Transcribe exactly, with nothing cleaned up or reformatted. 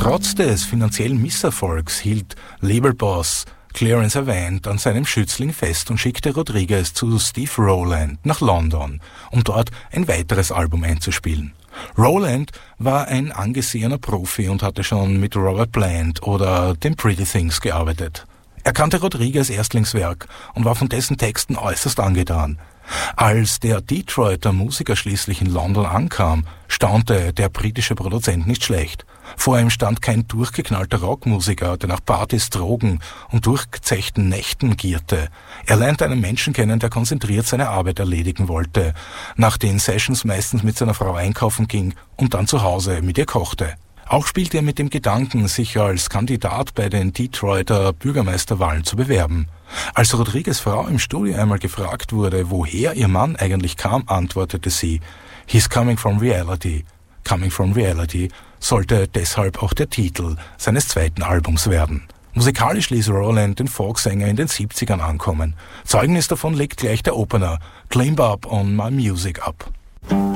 Trotz des finanziellen Misserfolgs hielt Labelboss Clarence Avant an seinem Schützling fest und schickte Rodriguez zu Steve Rowland nach London, um dort ein weiteres Album einzuspielen. Rowland war ein angesehener Profi und hatte schon mit Robert Plant oder den Pretty Things gearbeitet. Er kannte Rodriguez' Erstlingswerk und war von dessen Texten äußerst angetan. Als der Detroiter Musiker schließlich in London ankam, staunte der britische Produzent nicht schlecht. Vor ihm stand kein durchgeknallter Rockmusiker, der nach Partys, Drogen und durchgezechten Nächten gierte. Er lernte einen Menschen kennen, der konzentriert seine Arbeit erledigen wollte, nach den Sessions meistens mit seiner Frau einkaufen ging und dann zu Hause mit ihr kochte. Auch spielte er mit dem Gedanken, sich als Kandidat bei den Detroiter Bürgermeisterwahlen zu bewerben. Als Rodriguez' Frau im Studio einmal gefragt wurde, woher ihr Mann eigentlich kam, antwortete sie, "He's coming from reality." Coming from reality sollte deshalb auch der Titel seines zweiten Albums werden. Musikalisch ließ Rowland den Folksänger in den siebzigern ankommen. Zeugnis davon legt gleich der Opener "Climb Up on My Music" ab.